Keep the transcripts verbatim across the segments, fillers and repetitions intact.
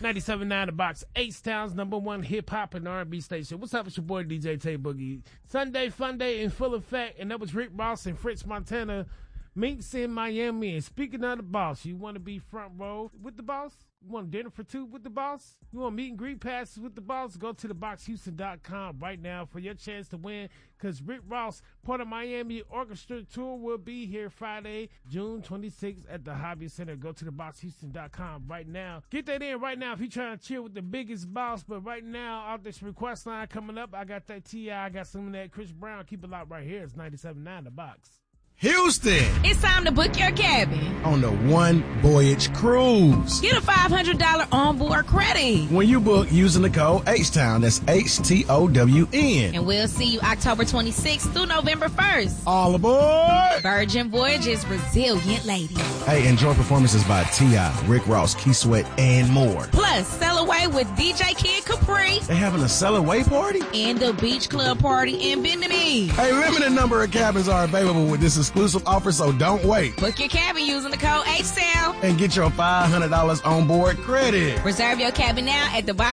ninety-seven point nine The Box, H-Town's number one hip-hop and R and B station. What's up? It's your boy, D J Tay Boogie. Sunday Fun Day in full effect, and that was Rick Ross and Fritz Montana. Minks in Miami. And speaking of the boss, you want to be front row with the boss? You want dinner for two with the boss? You want meet and greet passes with the boss? Go to the box houston dot com right now for your chance to win, because Rick Ross, part of Miami Orchestra Tour, will be here Friday, June twenty-sixth at the Hobby Center. Go to the box houston dot com right now. Get that in right now if you're trying to chill with the biggest boss. But right now, out this request line coming up, I got that T I, I got some of that Chris Brown. Keep it locked right here. It's ninety-seven point nine The Box. Houston! It's time to book your cabin on the One Voyage Cruise. Get a five hundred dollars onboard credit when you book using the code H-Town. That's H T O W N. And we'll see you October twenty-sixth through November first. All aboard! Virgin Voyages, resilient ladies. Hey, enjoy performances by T I, Rick Ross, Key Sweat, and more. Plus, sail away with D J Kid Capri. They having a sail away party? And the Beach Club party in Bendini. Hey, limited number of cabins are available with this exclusive offer, so don't wait. Book your cabin using the code H-Town and get your five hundred dollars onboard credit. Reserve your cabin now at the box.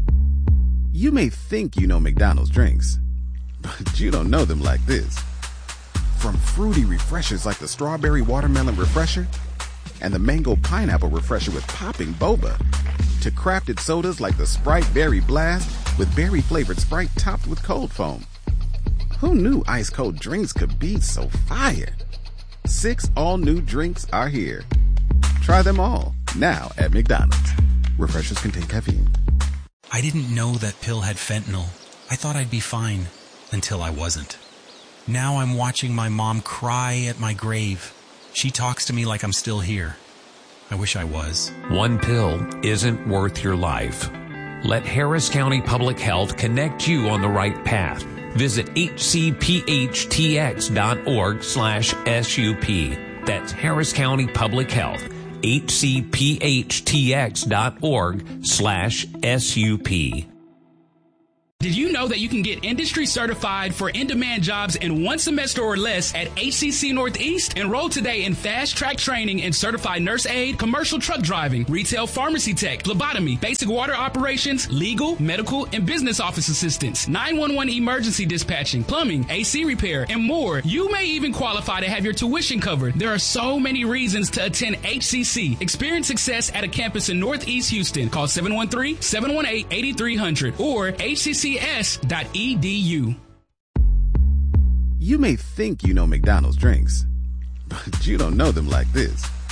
You may think you know McDonald's drinks, but you don't know them like this. From fruity refreshers like the Strawberry Watermelon Refresher and the Mango Pineapple Refresher with popping boba, to crafted sodas like the Sprite Berry Blast with berry-flavored Sprite topped with cold foam. Who knew ice-cold drinks could be so fire? Six all-new drinks are here. Try them all, now at McDonald's. Refreshers contain caffeine. I didn't know that pill had fentanyl. I thought I'd be fine, until I wasn't. Now I'm watching my mom cry at my grave. She talks to me like I'm still here. I wish I was. One pill isn't worth your life. Let Harris County Public Health connect you on the right path. Visit H C P H T X dot org slash S U P. That's Harris County Public Health. H C P H T X dot org slash S U P. Did you know that you can get industry certified for in-demand jobs in one semester or less at H C C Northeast? Enroll today in fast-track training in certified nurse aide, commercial truck driving, retail pharmacy tech, phlebotomy, basic water operations, legal, medical, and business office assistants, nine one one emergency dispatching, plumbing, A C repair, and more. You may even qualify to have your tuition covered. There are so many reasons to attend H C C. Experience success at a campus in Northeast Houston. Call seven one three, seven one eight, eight three zero zero or H C C S dot E D U. You may think you know McDonald's drinks, but you don't know them like this.